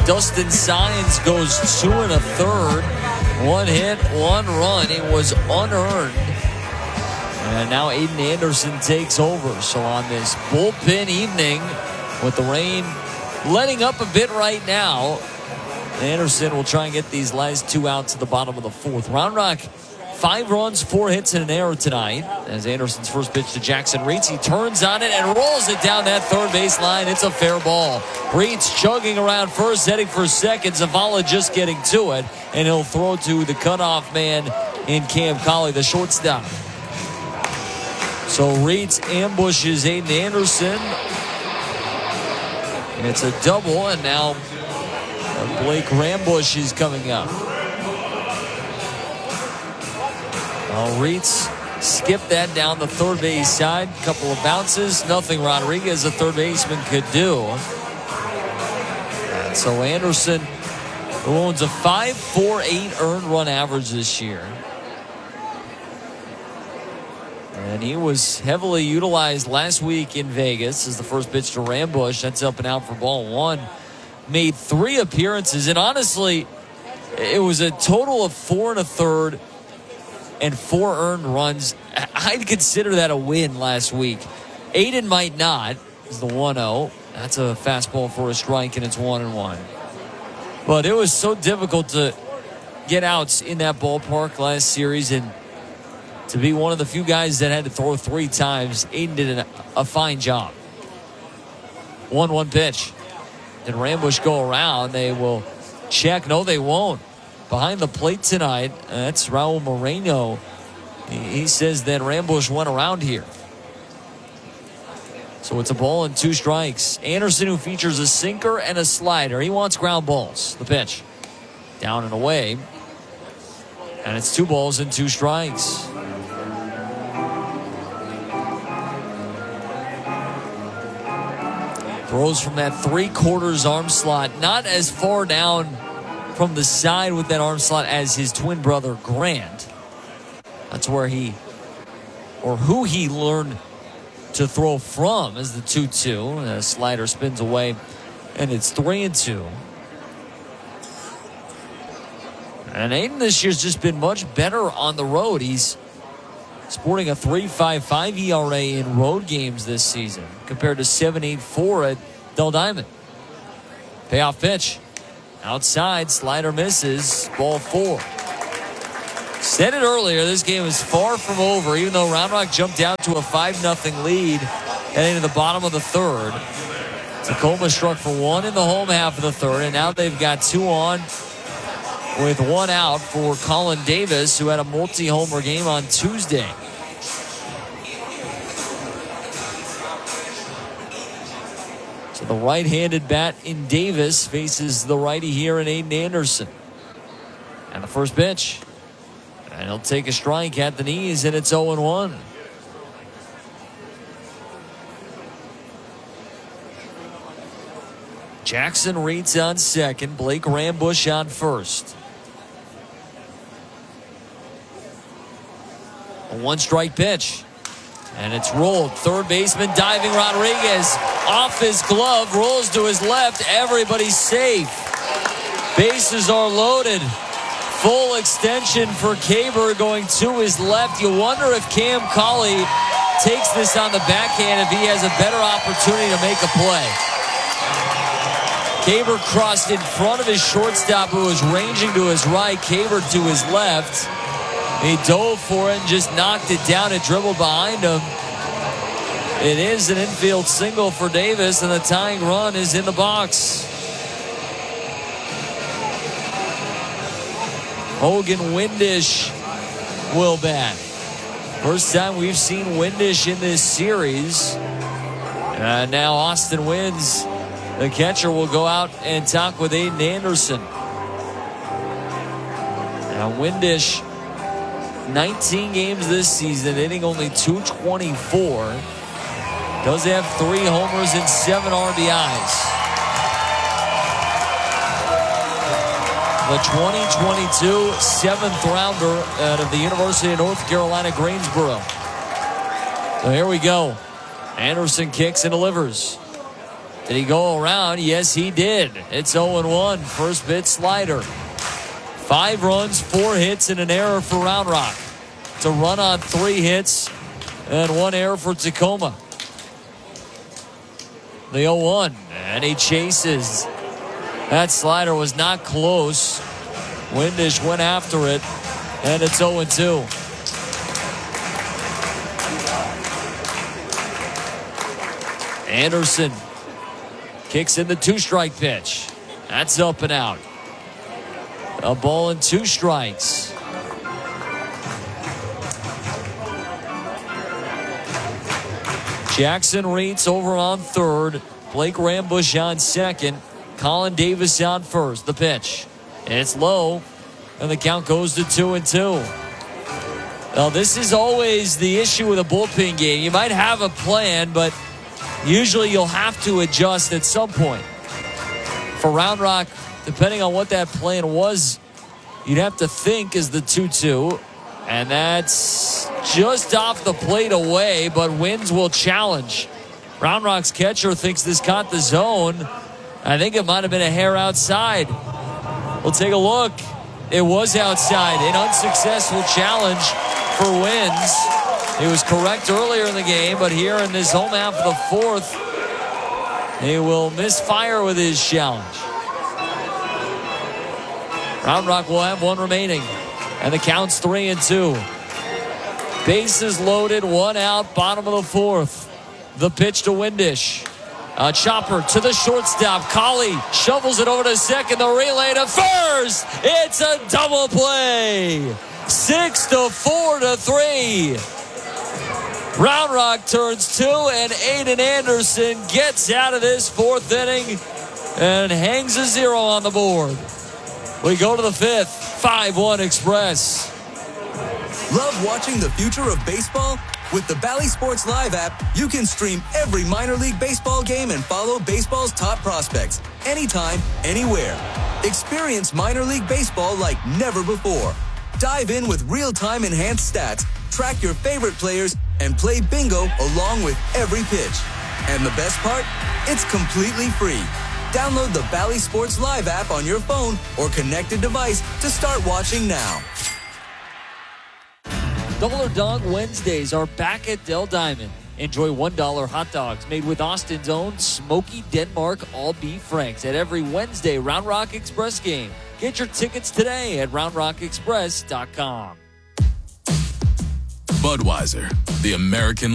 Dustin Sines goes 2 1/3. 1 hit, 1 run. It was unearned. And now Aiden Anderson takes over. So on this bullpen evening, with the rain letting up a bit right now, Anderson will try and get these last 2 outs to the bottom of the 4th. Round Rock, 5 runs, 4 hits, and an error tonight. As Anderson's first pitch to Jackson Reitz, he turns on it and rolls it down that third base line. It's a fair ball. Reitz chugging around first, heading for second. Zavala just getting to it, and he'll throw to the cutoff man in Cam Colley, the shortstop. So Reitz ambushes Aiden Anderson. And it's a double, and now Blake Rambush is coming up. Reitz skipped that down the third base side. Couple of bounces. Nothing Rodriguez, the third baseman, could do. And so Anderson, who owns a 5.48 earned run average this year. And he was heavily utilized last week in Vegas as the first pitch to Rambush. That's up and out for ball 1. Made 3 appearances. And honestly, it was a total of 4 1/3 and 4 earned runs. I'd consider that a win last week. Aiden might not. It's the 1-0. That's a fastball for a strike, and it's 1-1. But it was so difficult to get outs in that ballpark last series, and to be one of the few guys that had to throw 3 times, Aiden did a fine job. 1-1 pitch. Did Rambush go around? They will check. No, they won't. Behind the plate tonight, that's Raul Moreno. He says that Rambush went around here. So it's a ball and 2 strikes. Anderson, who features a sinker and a slider. He wants ground balls. The pitch. Down and away. And it's 2 balls and 2 strikes. Throws from that 3/4 arm slot. Not as far down from the side with that arm slot as his twin brother Grant. That's where who he learned to throw from, as the 2-2. The slider spins away, and it's 3-2. And Aiden this year's just been much better on the road. He's sporting a 3.55 ERA in road games this season compared to 7.84 at Del Diamond. Payoff pitch. Outside, slider misses. Ball 4. Said it earlier, this game is far from over, even though Round Rock jumped out to a 5-0 lead heading to the bottom of the 3rd. Tacoma struck for 1 in the home half of the 3rd, and now they've got 2 on with 1 out for Colin Davis, who had a multi-homer game on Tuesday. So the right-handed bat in Davis faces the righty here in Aiden Anderson. And the first pitch. And he'll take a strike at the knees, and it's 0-1. Jackson Reitz on second. Blake Rambush on first. A 1-strike pitch. And it's rolled. Third baseman diving Rodriguez. Off his glove. Rolls to his left. Everybody's safe. Bases are loaded. Full extension for Kaber going to his left. You wonder if Cam Colley takes this on the backhand, if he has a better opportunity to make a play. Kaber crossed in front of his shortstop, who was ranging to his right. Kaber to his left. He dove for it and just knocked it down. It dribbled behind him. It is an infield single for Davis, and the tying run is in the box. Hogan Windish will bat. First time we've seen Windish in this series. And now Austin Wins, the catcher, will go out and talk with Aiden Anderson. Now Windish, 19 games this season, hitting only .224. Does have 3 homers and 7 RBIs. The 2022 7th rounder out of the University of North Carolina, Greensboro. So here we go. Anderson kicks and delivers. Did he go around? Yes, he did. It's 0-1. First pitch slider. 5 runs, 4 hits, and an error for Round Rock. It's a run on 3 hits and 1 error for Tacoma. The 0-1, and he chases. That slider was not close. Windish went after it, and it's 0-2. Anderson kicks in the 2-strike pitch. That's up and out. A ball and 2 strikes. Jackson Reitz over on third. Blake Rambush on second. Colin Davis on first. The pitch. It's low, and the count goes to 2-2. Now, this is always the issue with a bullpen game. You might have a plan, but usually you'll have to adjust at some point. For Round Rock, depending on what that plan was, you'd have to think is the 2-2. And that's just off the plate away, but Wins will challenge. Round Rock's catcher thinks this caught the zone. I think it might have been a hair outside. We'll take a look. It was outside. An unsuccessful challenge for Wins. He was correct earlier in the game, but here in this home half of the fourth, he will misfire with his challenge. Round Rock will have 1 remaining, and the count's 3-2. Bases loaded, 1 out, bottom of the fourth. The pitch to Windish. A chopper to the shortstop. Colley shovels it over to second. The relay to first. It's a double play. 6-4-3. Round Rock turns 2, and Aiden Anderson gets out of this 4th inning and hangs a 0 on the board. We go to the 5th. 5-1 Express. Love watching the future of baseball? With the Bally Sports Live app, you can stream every minor league baseball game and follow baseball's top prospects anytime, anywhere. Experience minor league baseball like never before. Dive in with real-time enhanced stats, track your favorite players, and play bingo along with every pitch. And the best part? It's completely free. Download the Bally Sports Live app on your phone or connected device to start watching now. Double or Dog Wednesdays are back at Del Diamond. Enjoy $1 hot dogs made with Austin's own Smoky Denmark all-beef franks at every Wednesday Round Rock Express game. Get your tickets today at roundrockexpress.com. Budweiser, the American